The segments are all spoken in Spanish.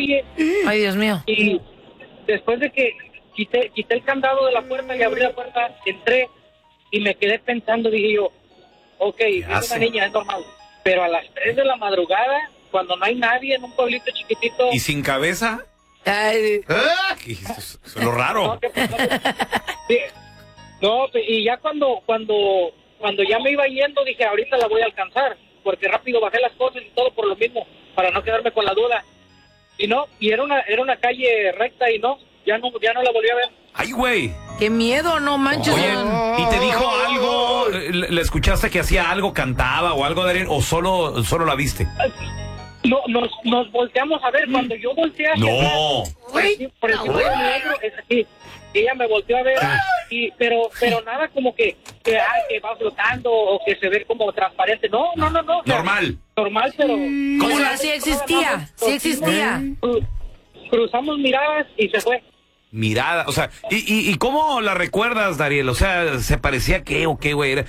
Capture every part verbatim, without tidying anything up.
calle. Ay, Dios mío. Y después de que quité, quité el candado de la puerta y abrí la puerta, entré y me quedé pensando, dije yo, ok, es una niña, es normal. Pero a las tres de la madrugada, cuando no hay nadie en un pueblito chiquitito... ¿Y sin cabeza? Ay. ¿Ah? Es, es lo raro. No, que, sí, no, y ya cuando, cuando, cuando ya me iba yendo, dije, ahorita la voy a alcanzar, porque rápido bajé las cosas y todo por lo mismo, para no quedarme con la duda. Y no, y era una, era una calle recta y no, ya no, ya no la volví a ver. Ay, güey. Qué miedo, no manches. Oye, ¿y te dijo algo? ¿Le, le escuchaste que hacía algo, cantaba o algo, Darien? ¿O solo, solo la viste? No, nos, nos volteamos a ver. Cuando yo volteé hacia No. atrás, por encima, por encima del negro, es así. Ella me volteó a ver, y, pero pero nada como que, que, ah, que va flotando o que se ve como transparente. No, no, no, no. Normal. Normal, pero... O sea, sí existía, sí existía. Cruzamos miradas y se fue. Mirada, o sea, ¿y, y, y cómo la recuerdas, Dariel? O sea, ¿se parecía qué o qué, güey? ¿Era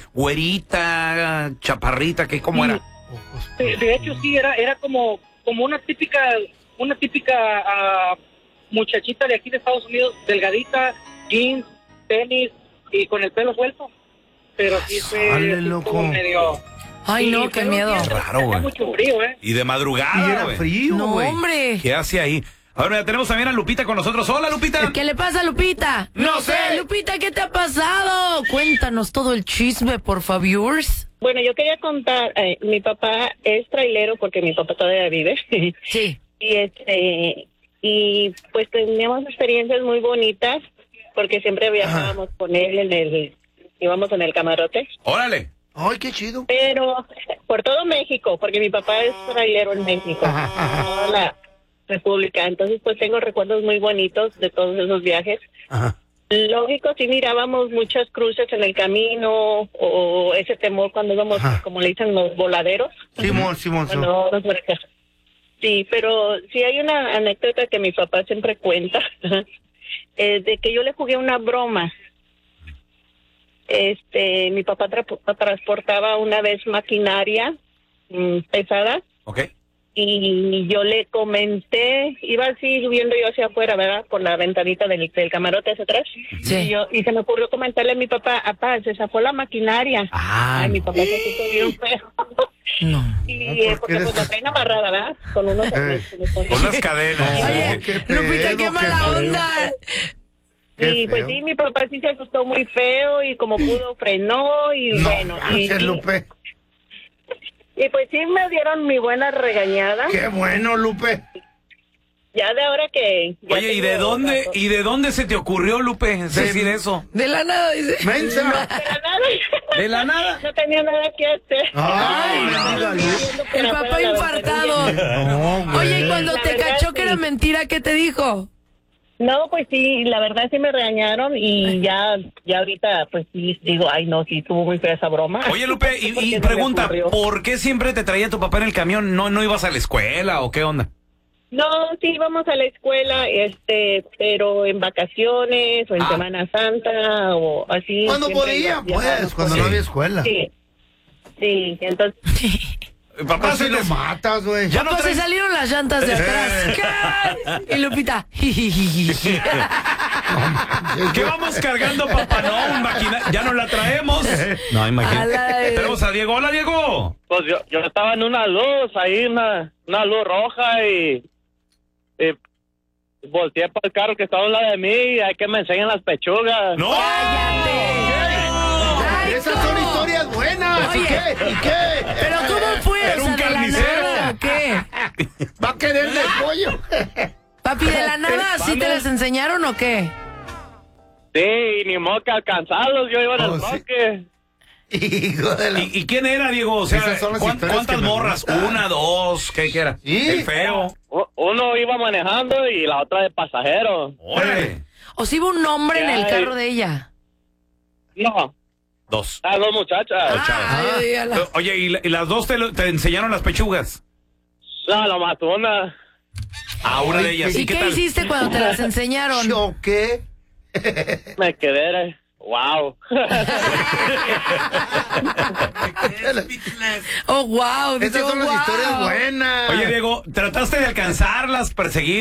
güerita, chaparrita, qué, cómo era? De, de hecho, sí, era era como como una típica una típica uh, muchachita de aquí de Estados Unidos, delgadita, jeans, tenis y con el pelo suelto. Pero sí fue Sale, sí loco. medio... Ay, no, sí, qué pero miedo. sí, Raro, hacía güey. mucho frío, ¿eh? Y de Y madrugada, era güey. frío, No, güey. hombre. ¿Qué hace ahí? Ahora ya tenemos también a Lupita con nosotros. Hola, Lupita. ¿Qué le pasa, Lupita? No sé. Lupita, ¿qué te ha pasado? Cuéntanos todo el chisme, por favor. Bueno, yo quería contar, eh, mi papá es trailero porque mi papá todavía vive. Sí. Y este y pues teníamos experiencias muy bonitas porque siempre viajábamos con él en el íbamos en el camarote. Órale. Ay, qué chido. Pero por todo México, porque mi papá es trailero en México, toda la República. Entonces, pues tengo recuerdos muy bonitos de todos esos viajes. Ajá. Lógico, sí mirábamos muchas cruces en el camino o ese temor cuando íbamos, Ajá. como le dicen, los voladeros. Simón, Simón, Simón. No, no es Sí, pero sí hay una anécdota que mi papá siempre cuenta, eh, de que yo le jugué una broma. Este, mi papá tra- transportaba una vez maquinaria mm, pesada. Ok. Y yo le comenté, iba así viendo yo hacia afuera, ¿verdad? Por la ventanita del, del camarote hacia atrás. Sí. Y, yo, y se me ocurrió comentarle a mi papá, papá, se zafó la maquinaria. Ah, Ay, mi no. papá se puso bien feo. No. Y No, eh, ¿por porque qué pues eres- la traen amarrada, ¿verdad? Con unos... Eh. Con unas cadenas. Oye, qué Lupita, pedo, qué qué mala feo. onda. Qué Y pues feo. sí, mi papá sí se asustó muy feo y como pudo frenó y No, bueno. Y, gracias, Lupe. y pues sí me dieron mi buena regañada. Qué bueno, Lupe. Ya de ahora que... ya Oye, ¿y tengo de dónde rato. y de dónde se te ocurrió, Lupe, decir eso? De la nada, dice. Mensa. Pero nada. ¿De la nada? No tenía nada que hacer. Ay, Estaba dígale. viendo por El afuera papá la infartado. ventanilla. No, güey. Oye, y cuando La te verdad, cachó que sí. era mentira, ¿qué te dijo? No, pues sí, la verdad sí me regañaron y ya ya ahorita pues sí digo, ay no, sí estuvo muy fea esa broma. Oye, Lupe, y, ¿Por y qué no me pregunta, ocurrió? ¿por qué siempre te traía tu papá en el camión? ¿No, no ibas a la escuela o qué onda? No, sí íbamos a la escuela, este, pero en vacaciones o en Ah. Semana Santa o así. Cuando siempre podía, iba- pues, viajábamos cuando con no Sí. había escuela. él. Sí, sí, entonces... Papá, Casi se lo les- matas, güey. ya no Pues se traes... salieron las llantas de atrás. ¿Qué? Y Lupita. ¿Qué vamos cargando, papá? No, un máquina... Ya no la traemos. No, imagínate. A la- Tenemos a Diego. Hola, Diego. Pues yo, yo estaba en una luz, ahí una, una luz roja y, y volteé para el carro que estaba a un lado de mí y hay que me enseñan las pechugas. ¡No! Ay, Esas ¿cómo? son historias buenas. ¿Y Oye. qué? ¿Y qué? ¿Pero cómo fue? Era O sea, un ¿de la carnicero. nada o qué? ¿Va a querer de pollo? Papi, ¿de la nada sí te las enseñaron o qué? Sí, y ni modo que alcanzarlos, yo iba en Oh, el sí. bloque. Hijo de la... ¿Y, y quién era, Diego? O sea, Esas son las ¿cuán- historias ¿cuántas que me morras? gustan. ¿Una, dos? ¿Qué, qué era? Sí. El feo. U- Uno iba manejando y la otra de pasajero. Órale. ¿O si iba un hombre en el Ay. carro de ella? No, Dos. las dos muchachas. Ay, dígala. Oye, ¿y, la- y las dos te, lo- te enseñaron las pechugas? No, nomás una. A una de ellas. ¿Y ¿Y qué qué tal? hiciste cuando te las enseñaron? ¿Yo qué? Me quedé, wow. Oh, wow. Estas son las historias buenas. Oye, Diego, ¿trataste de alcanzarlas, perseguir?